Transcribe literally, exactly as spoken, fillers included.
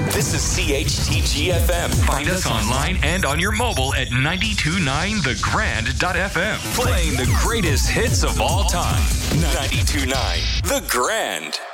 This is C H T G F M. Find us online and on your mobile at ninety-two point nine the grand dot f m. Playing the greatest hits of all time. ninety-two point nine The Grand.